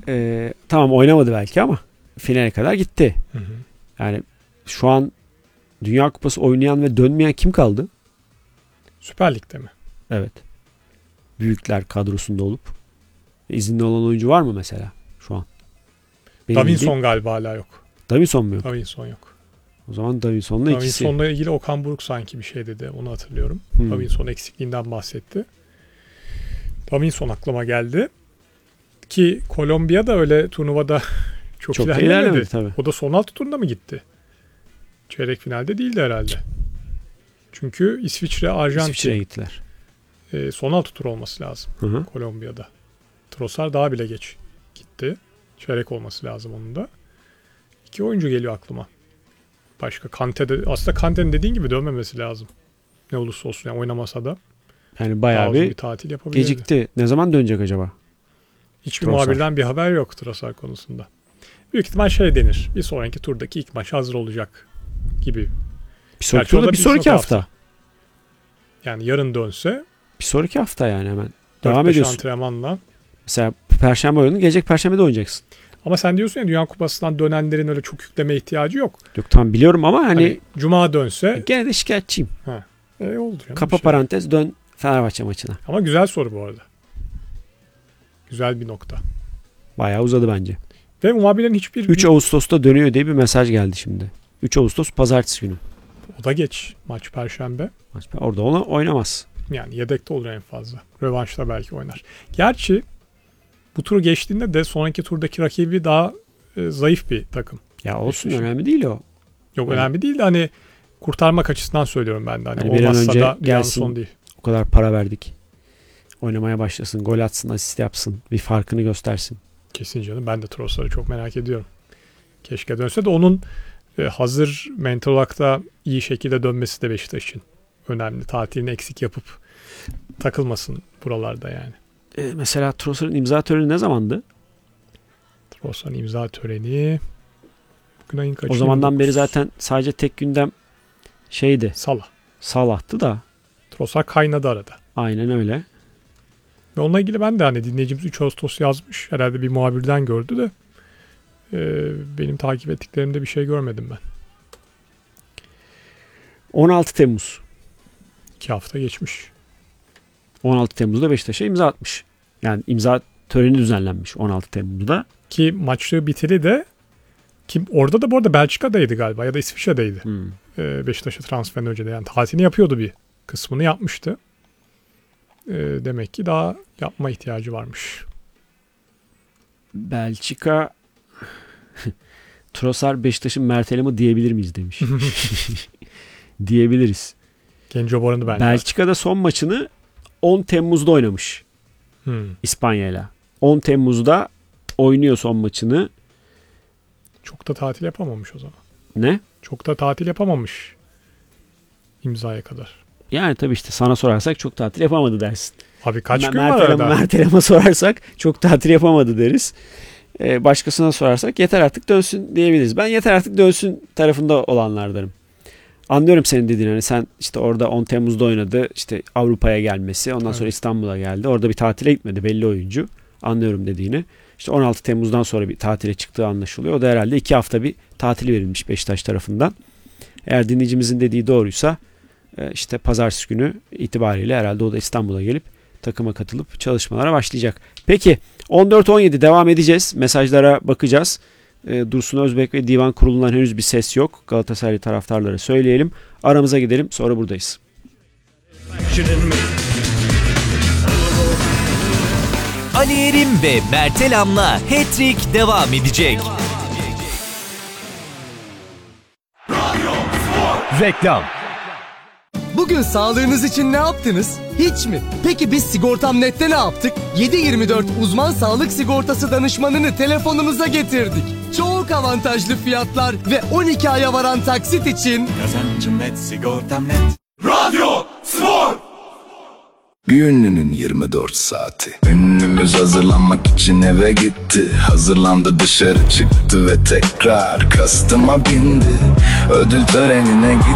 tamam oynamadı belki ama finale kadar gitti. Hı hı. Yani şu an Dünya Kupası oynayan ve dönmeyen kim kaldı? Süper Lig'de mi? Evet. Büyükler kadrosunda olup izinli olan oyuncu var mı mesela şu an? Davinson galiba hala yok. Davinson mu yok? Davinson yok. O zaman Davinson'la ikisi. Davinson'la ilgili Okan Buruk sanki bir şey dedi. Onu hatırlıyorum. Davinson eksikliğinden bahsetti. Davinson aklıma geldi. Ki Kolombiya da öyle turnuvada çok ilerlemedi. Tabii. O da son 6 turunda mı gitti? Çeyrek finalde değildi herhalde. Çünkü İsviçre'ye gittiler. Son 6 tur olması lazım. Hı. Kolombiya'da. Trossard daha bile geç gitti. Çeyrek olması lazım onun da. 2 oyuncu geliyor aklıma. Başka Kante'de, aslında Kante'nin dediğin gibi dönmemesi lazım. Ne olursa olsun yani oynamasa da. Yani bayağı bir tatil yapabilirdi. gecikti. Ne zaman dönecek acaba? Hiçbir muhabirden bir haber yok Trossard konusunda. Büyük ihtimal şey denir. Bir sonraki turdaki ilk maç hazır olacak gibi. Bir sonraki turda bir sonraki hafta. Yani yarın dönse. Bir sonraki hafta yani hemen. Devam ediyorsun. Antrenmanla. Mesela Perşembe oyunu gelecek Perşembe'de oynayacaksın. Ama sen diyorsun ya Dünya Kupası'ndan dönenlerin öyle çok yükleme ihtiyacı yok. Yok tamam biliyorum ama hani Cuma dönse. Gene de şikayetçiyim. Oldu canım. Kapa parantez dön Fenerbahçe maçına. Ama güzel soru bu arada. Güzel bir nokta. Bayağı uzadı bence. Ve muhabirlerin hiçbir... 3 Ağustos'ta dönüyor diye bir mesaj geldi şimdi. 3 Ağustos pazartesi günü. O da geç. Maç Perşembe. Orada ona oynamaz. Yani yedekte olur en fazla. Rövanşta belki oynar. Gerçi bu turu geçtiğinde de sonraki turdaki rakibi daha zayıf bir takım. Ya olsun önemli değil o. Yok önemli değil de hani kurtarmak açısından söylüyorum ben de. Hani bir an önce da gelsin. son değil. O kadar para verdik. Oynamaya başlasın. Gol atsın, asist yapsın. Bir farkını göstersin. Kesin canım. Ben de Trossard'ı çok merak ediyorum. Keşke dönse de onun hazır mental olarak da iyi şekilde dönmesi de Beşiktaş için önemli. Tatilini eksik yapıp takılmasın buralarda yani. Mesela Trossard'ın imza töreni ne zamandı? Trossard'ın imza töreni bugün ayın kaçı? O zamandan beri zaten sadece tek gündem şeydi. Salah'tı da. Trossard kaynadı arada. Aynen öyle. Ve onunla ilgili ben de hani dinleyicimiz 3 Ağustos yazmış. Herhalde bir muhabirden gördü de benim takip ettiklerimde bir şey görmedim ben. 16 Temmuz. 2 hafta geçmiş. 16 Temmuz'da Beşiktaş'a imza atmış. Yani imza töreni düzenlenmiş 16 Temmuz'da. Ki maçı bitiri de orada da bu arada Belçika'daydı galiba ya da İsviçre'deydi. Beşiktaş'a transferden önce de yani tatilini yapıyordu bir kısmını yapmıştı. Demek ki daha yapma ihtiyacı varmış. Belçika Trossard Beşiktaş'ın Mert Elham'ı diyebilir miyiz demiş. Diyebiliriz. Genco Boran'ı Belçika'da son maçını 10 Temmuz'da oynamış. İspanya'yla. 10 Temmuz'da oynuyor son maçını. Çok da tatil yapamamış o zaman. Ne? Çok da tatil yapamamış. İmzaya kadar. Yani tabii işte sana sorarsak çok tatil yapamadı dersin. Abi kaç gün var arada? Mert Elham'a sorarsak çok tatil yapamadı deriz. Başkasına sorarsak yeter artık dönsün diyebiliriz. Ben yeter artık dönsün tarafında olanlardanım. Anlıyorum senin dediğin. Hani sen işte orada 10 Temmuz'da oynadı. İşte Avrupa'ya gelmesi. Ondan sonra İstanbul'a geldi. Orada bir tatile gitmedi belli oyuncu. Anlıyorum dediğini. İşte 16 Temmuz'dan sonra bir tatile çıktığı anlaşılıyor. O da herhalde 2 hafta bir tatil verilmiş Beşiktaş tarafından. Eğer dinleyicimizin dediği doğruysa işte pazartesi günü itibariyle herhalde o da İstanbul'a gelip takıma katılıp çalışmalara başlayacak. Peki 14-17 devam edeceğiz. Mesajlara bakacağız. Dursun Özbek ve Divan Kurulu'ndan henüz bir ses yok. Galatasaraylı taraftarlara söyleyelim. Aramıza gidelim. Sonra buradayız. Ali Erim ve Mert Elham'la Hat-Trick devam edecek. Reklam. Bugün sağlığınız için ne yaptınız? Hiç mi? Peki biz Sigortam.net'te ne yaptık? 7/24 uzman sağlık sigortası danışmanını telefonunuza getirdik. Çok avantajlı fiyatlar ve 12 aya varan taksit için Kazancım net, Sigortam.net. Radyo Spor. Bir ünlünün 24 saati. Ünlümüz hazırlanmak için eve gitti. Hazırlandı, dışarı çıktı ve tekrar kastıma bindi. Ödül törenine gitti.